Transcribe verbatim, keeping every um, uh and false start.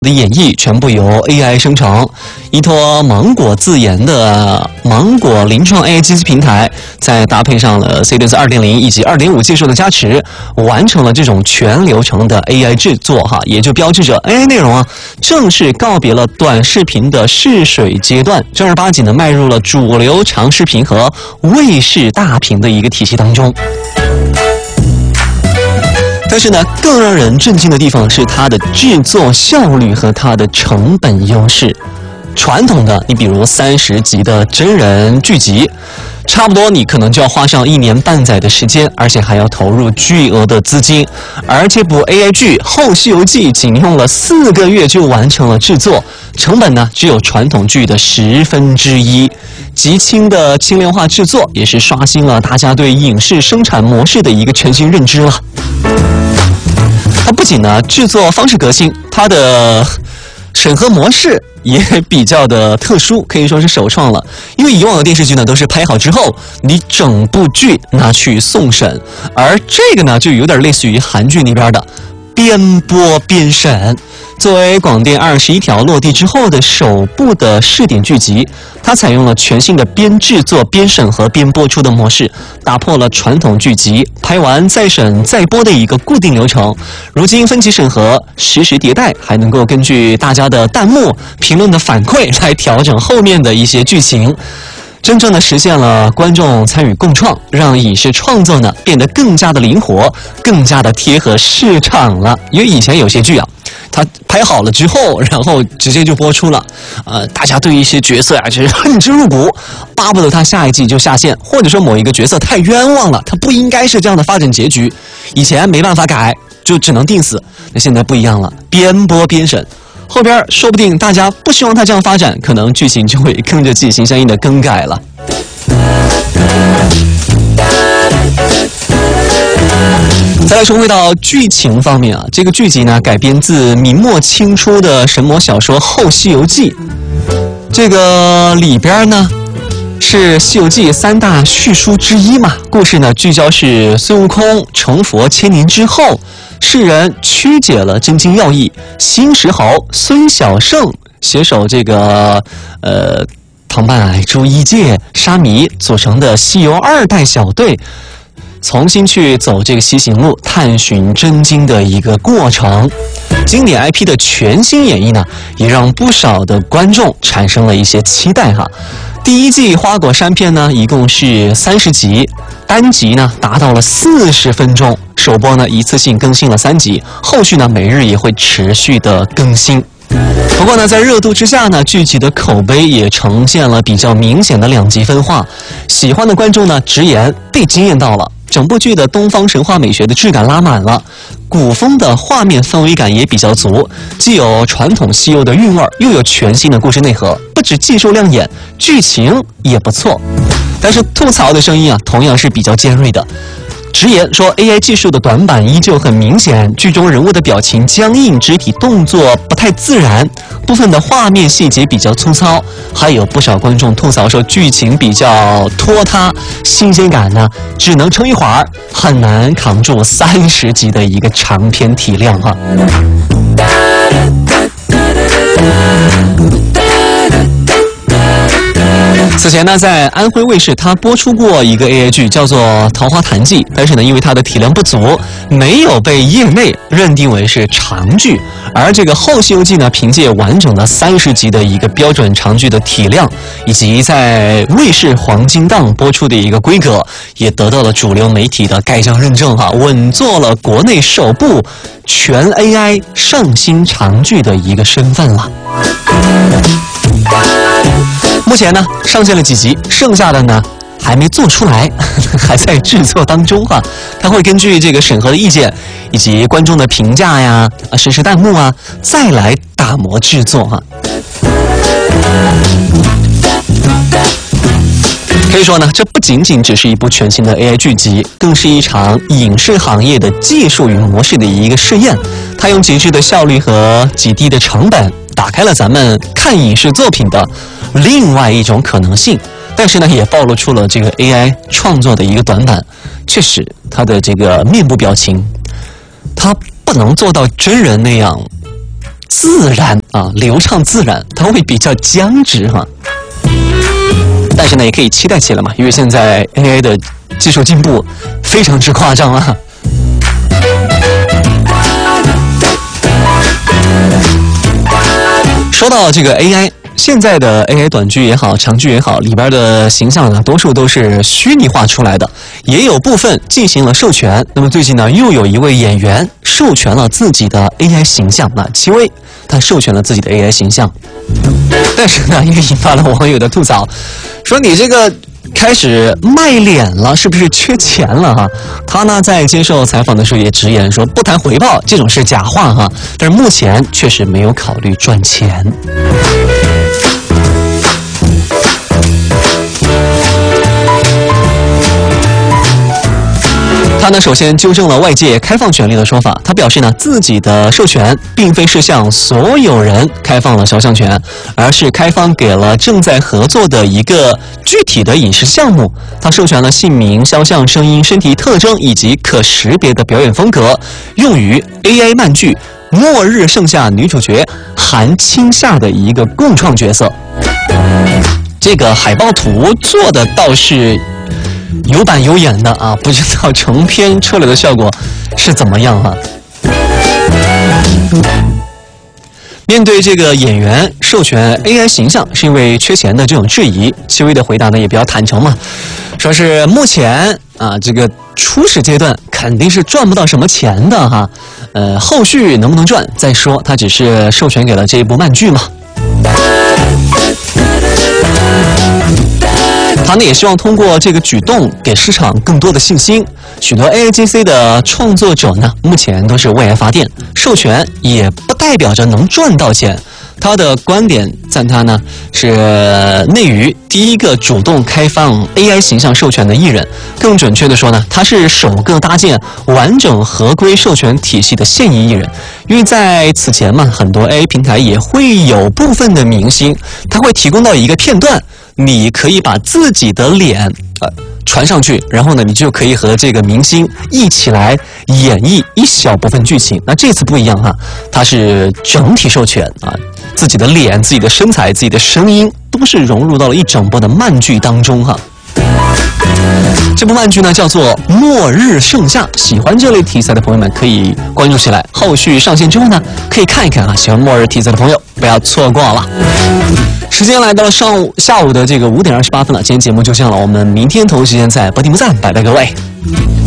的演绎全部由 A I 生成，依托芒果自研的芒果临创 A I 机器平台，再搭配上了 C D S 二点零 以及 二点五 技术的加持，完成了这种全流程的 A I 制作哈，也就标志着 A I 内容啊正式告别了短视频的试水阶段，正儿八经的迈入了主流长视频和卫视大屏的一个体系当中。但是呢，更让人震惊的地方是它的制作效率和它的成本优势。传统的，你比如三十集的真人剧集，差不多你可能就要花上一年半载的时间，而且还要投入巨额的资金。而这部 A I 剧《后西游记》仅用了四个月就完成了制作，成本呢只有传统剧的十分之一。极轻的轻量化制作，也是刷新了大家对影视生产模式的一个全新认知了。它不仅呢制作方式革新，它的审核模式也比较的特殊，可以说是首创了。因为以往的电视剧呢都是拍好之后，你整部剧拿去送审，而这个呢就有点类似于韩剧那边的边播边审。作为广电二十一条落地之后的首部的试点剧集，它采用了全新的边制作边审核边播出的模式，打破了传统剧集拍完再审再播的一个固定流程。如今分级审核，实时迭代，还能够根据大家的弹幕评论的反馈来调整后面的一些剧情，真正的实现了观众参与共创，让影视创作呢变得更加的灵活，更加的贴合市场了。因为以前有些剧啊，它拍好了之后，然后直接就播出了，呃，大家对一些角色啊，就是恨之入骨，巴不得他下一季就下线，或者说某一个角色太冤枉了，他不应该是这样的发展结局。以前没办法改，就只能定死。那现在不一样了，边播边审，后边说不定大家不希望他这样发展，可能剧情就会跟着剧情相应的更改了。再来说回到剧情方面啊，这个剧集呢改编自明末清初的神魔小说《后西游记》，这个里边呢是《西游记》三大续书之一嘛。故事呢聚焦是孙悟空成佛千年之后，世人曲解了真经要义，新石猴孙小圣携手这个呃唐拜朱一介沙弥组成的西游二代小队，重新去走这个西行路，探寻真经的一个过程。经典 I P 的全新演绎呢，也让不少的观众产生了一些期待哈。第一季花果山篇呢，一共是三十集，单集呢达到了四十分钟，首播呢一次性更新了三集，后续呢每日也会持续的更新。不过呢，在热度之下呢，剧集的口碑也呈现了比较明显的两极分化。喜欢的观众呢，直言被惊艳到了，整部剧的东方神话美学的质感拉满了，古风的画面氛围感也比较足，既有传统西游的韵味，又有全新的故事内核，不止技术亮眼，剧情也不错。但是吐槽的声音啊，同样是比较尖锐的。直言说 A I 技术的短板依旧很明显，剧中人物的表情僵硬，肢体动作不太自然，部分的画面细节比较粗糙，还有不少观众吐槽说剧情比较拖沓，新鲜感呢只能撑一会儿，很难扛住三十集的一个长篇体量哈。此前呢，在安徽卫视它播出过一个 A I 剧，叫做《桃花潭记》，但是呢，因为它的体量不足，没有被业内认定为是长剧。而这个《后西游记》呢，凭借完整的三十集的一个标准长剧的体量，以及在卫视黄金档播出的一个规格，也得到了主流媒体的盖章认证哈，稳坐了国内首部全 A I 上新长剧的一个身份了。目前呢上线了几集，剩下的呢还没做出来，还在制作当中哈。它会根据这个审核的意见以及观众的评价呀、啊实时弹幕啊，再来打磨制作哈。可以说呢，这不仅仅只是一部全新的 A I 剧集，更是一场影视行业的技术与模式的一个试验。它用极致的效率和极低的成本，打开了咱们看影视作品的另外一种可能性。但是呢，也暴露出了这个 A I 创作的一个短板。确实，它的这个面部表情，它不能做到真人那样自然啊，流畅自然，它会比较僵直哈。但是呢，也可以期待起来嘛，因为现在 A I 的技术进步非常之夸张啊。说到这个 A I， 现在的 A I 短剧也好，长剧也好，里边的形象呢，多数都是虚拟化出来的，也有部分进行了授权。那么最近呢，又有一位演员授权了自己的 A I 形象啊，戚薇，他授权了自己的 A I 形象，但是呢，也引发了网友的吐槽，说你这个开始卖脸了，是不是缺钱了哈？他呢在接受采访的时候也直言说，不谈回报这种是假话哈，但是目前确实没有考虑赚钱。他呢，首先纠正了外界开放权利的说法。他表示呢，自己的授权并非是向所有人开放了肖像权，而是开放给了正在合作的一个具体的影视项目。他授权了姓名、肖像、声音、身体特征以及可识别的表演风格，用于 A I 漫剧《末日盛夏》女主角韩青夏的一个共创角色。这个海报图做的倒是有板有眼的啊，不知道成片出来的效果是怎么样哈、啊。面对这个演员授权 A I 形象是因为缺钱的这种质疑，戚薇的回答呢也比较坦诚嘛，说是目前啊这个初始阶段肯定是赚不到什么钱的哈，呃后续能不能赚再说，他只是授权给了这一部漫剧嘛。他呢也希望通过这个举动给市场更多的信心。许多 A I G C 的创作者呢，目前都是为爱发电，授权也不代表着能赚到钱。他的观点赞他呢是内娱第一个主动开放 A I 形象授权的艺人，更准确的说呢，他是首个搭建完整合规授权体系的现役艺人。因为在此前嘛，很多 A I 平台也会有部分的明星，他会提供到一个片段，你可以把自己的脸呃传上去，然后呢，你就可以和这个明星一起来演绎一小部分剧情。那这次不一样哈，它是整体授权啊，自己的脸、自己的身材、自己的声音都是融入到了一整部的漫剧当中哈。这部漫剧呢叫做《末日盛夏》，喜欢这类题材的朋友们可以关注起来。后续上线之后呢，可以看一看啊，喜欢末日题材的朋友不要错过了。时间来到了上午下午的这个五点二十八分了，今天节目就这样了，我们明天同一时间在不听不散，拜拜各位。